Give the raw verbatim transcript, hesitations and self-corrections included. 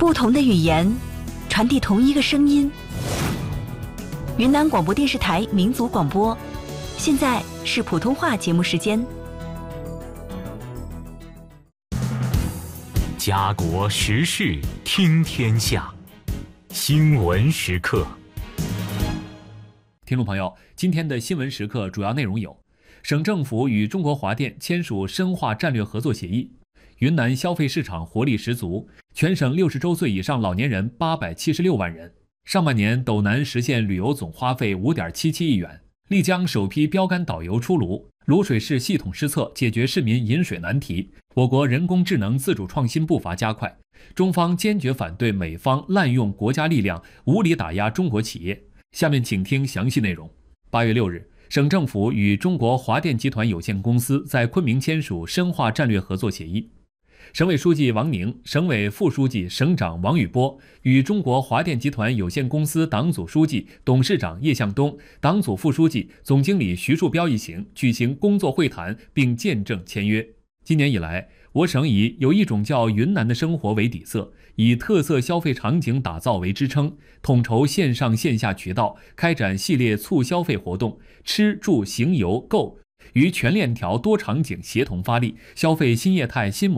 不同的语言，传递同一个声音。云南广播电视台民族广播，现在是普通话节目时间。 家国时事听天下，新闻时刻。 听众朋友，今天的新闻时刻主要内容有：省政府与中国华电签署深化战略合作协议；云南消费市场活力十足，全省六十周岁以上老年人八百七十六万人。上半年斗南实现旅游总花费五点七七亿元。丽江首批标杆导游出炉，卤水市系统施策解决市民饮水难题。我国人工智能自主创新步伐加快，中方坚决反对美方滥用国家力量无理打压中国企业。下面请听详细内容。八月六日，省政府与中国华电集团有限公司在昆明签署深化战略合作协议。省委书记王宁、省委副书记、省长王宇波与中国华电集团有限公司党组书记、董事长叶向东、党组副书记、总经理徐树标一行举行工作会谈，并见证签约。今年以来，我省以有一种叫云南的生活为底色，以特色消费场景打造为支撑，统筹线上线下渠道，开展系列促消费活动，吃住行游购与全链条多场景协同发力，消费新业态新模